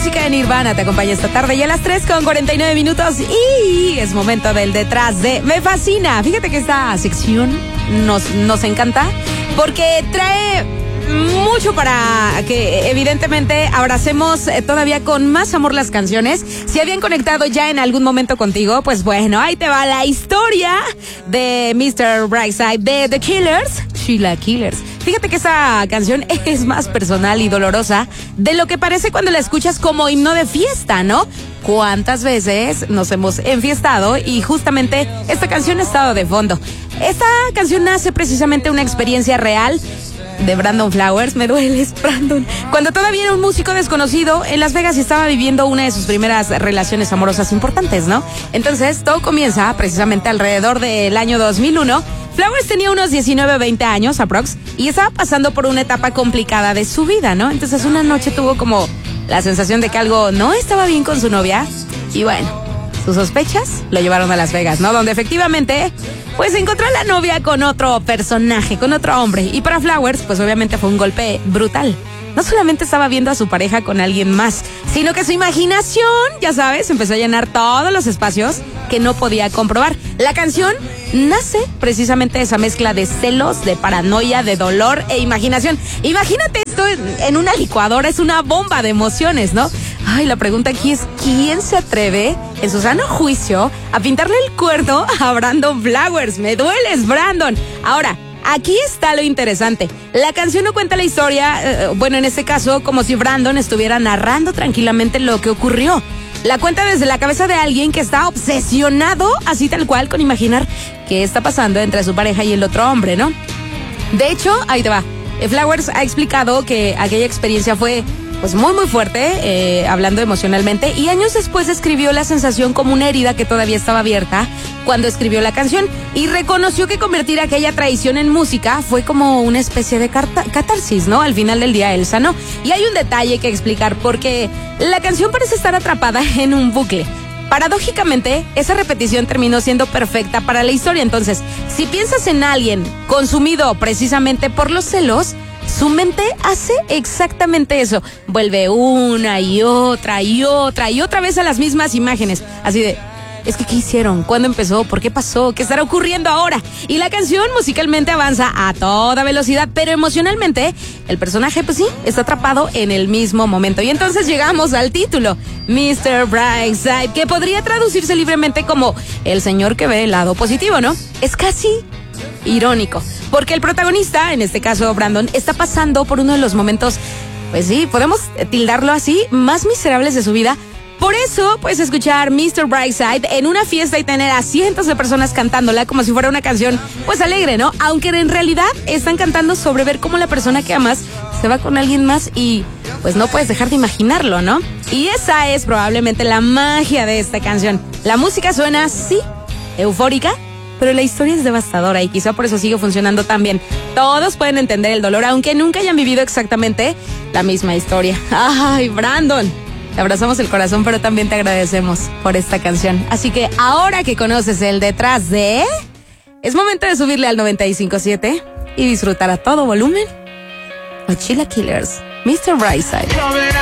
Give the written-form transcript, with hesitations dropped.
música de Nirvana te acompaña esta tarde y a las 3:49 y es momento del detrás de Me Fascina. Fíjate que esta sección nos encanta porque trae mucho para que evidentemente abracemos todavía con más amor las canciones. Si habían conectado ya en algún momento contigo, pues bueno, ahí te va la historia de Mr. Brightside de The Killers, Sheila Killers. Fíjate que esa canción es más personal y dolorosa de lo que parece cuando la escuchas como himno de fiesta, ¿no? ¿Cuántas veces nos hemos enfiestado y justamente esta canción ha estado de fondo? Esta canción nace precisamente de una experiencia real de Brandon Flowers. Me dueles, Brandon. Cuando todavía era un músico desconocido en Las Vegas y estaba viviendo una de sus primeras relaciones amorosas importantes, ¿no? Entonces, todo comienza precisamente alrededor del año 2001. Flowers tenía unos 19 o 20 años, aprox, y estaba pasando por una etapa complicada de su vida, ¿no? Entonces, una noche tuvo como la sensación de que algo no estaba bien con su novia. Y bueno, sus sospechas lo llevaron a Las Vegas, ¿no? Donde efectivamente pues encontró a la novia con otro personaje, con otro hombre. Y para Flowers, pues obviamente fue un golpe brutal. No solamente estaba viendo a su pareja con alguien más, sino que su imaginación, ya sabes, empezó a llenar todos los espacios que no podía comprobar. La canción nace precisamente de esa mezcla de celos, de paranoia, de dolor e imaginación. Imagínate esto en una licuadora, es una bomba de emociones, ¿no? Ay, la pregunta aquí es, ¿quién se atreve, en su sano juicio, a pintarle el cuerno a Brandon Flowers? Me dueles, Brandon. Ahora, aquí está lo interesante. La canción no cuenta la historia, bueno, en este caso, como si Brandon estuviera narrando tranquilamente lo que ocurrió. La cuenta desde la cabeza de alguien que está obsesionado, así tal cual, con imaginar qué está pasando entre su pareja y el otro hombre, ¿no? De hecho, ahí te va. Flowers ha explicado que aquella experiencia fue pues muy fuerte, hablando emocionalmente, y años después escribió la sensación como una herida que todavía estaba abierta cuando escribió la canción, y reconoció que convertir aquella traición en música fue como una especie de catarsis, ¿no? Al final del día él sanó. Y hay un detalle que explicar, porque la canción parece estar atrapada en un bucle. Paradójicamente, esa repetición terminó siendo perfecta para la historia. Entonces, si piensas en alguien consumido precisamente por los celos, su mente hace exactamente eso. Vuelve una y otra vez a las mismas imágenes. Así de, es que ¿qué hicieron? ¿Cuándo empezó? ¿Por qué pasó? ¿Qué estará ocurriendo ahora? Y la canción musicalmente avanza a toda velocidad, pero emocionalmente el personaje, pues sí, está atrapado en el mismo momento. Y entonces llegamos al título, Mr. Brightside, que podría traducirse libremente como el señor que ve el lado positivo, ¿no? Es casi irónico, porque el protagonista, en este caso Brandon, está pasando por uno de los momentos, pues sí, podemos tildarlo así, más miserables de su vida. Por eso, pues escuchar Mr. Brightside en una fiesta y tener a cientos de personas cantándola como si fuera una canción, pues alegre, ¿no? Aunque en realidad están cantando sobre ver cómo la persona que amas se va con alguien más y pues no puedes dejar de imaginarlo, ¿no? Y esa es probablemente la magia de esta canción. La música suena, sí, eufórica, pero la historia es devastadora y quizá por eso sigue funcionando tan bien. Todos pueden entender el dolor, aunque nunca hayan vivido exactamente la misma historia. Ay, Brandon, te abrazamos el corazón, pero también te agradecemos por esta canción. Así que ahora que conoces el detrás de, es momento de subirle al 95.7 y disfrutar a todo volumen a Sheila Killers, Mr. Brightside.